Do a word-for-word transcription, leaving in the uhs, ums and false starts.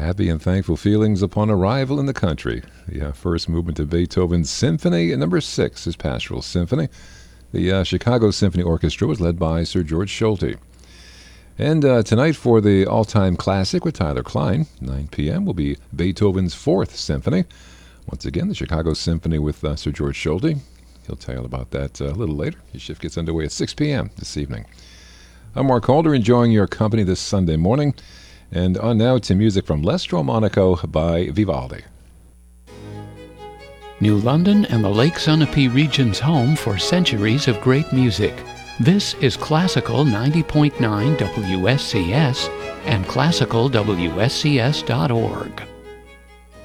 happy and thankful feelings upon arrival in the country. The uh, first movement of Beethoven's Symphony number six, his Pastoral Symphony. The uh, Chicago Symphony Orchestra was led by Sir George Solti. And uh, tonight for the all-time classic with Tyler Klein, nine p.m., will be Beethoven's Fourth Symphony. Once again, the Chicago Symphony with uh, Sir George Solti. He'll tell you about that uh, a little later. His shift gets underway at six p.m. this evening. I'm Mark Calder, enjoying your company this Sunday morning. And on now to music from L'Estro Monaco by Vivaldi. New London and the Lake Sunapee region's home for centuries of great music. This is Classical ninety point nine W S C S and classical W S C S dot org.